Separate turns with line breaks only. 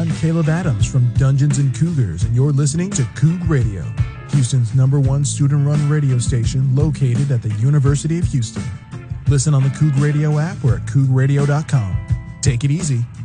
I'm Caleb Adams from Dungeons and Cougars, and you're listening to Coug Radio, Houston's #1 student-run radio station located at the University of Houston. Listen on the Coug Radio app or at cougradio.com. Take it easy.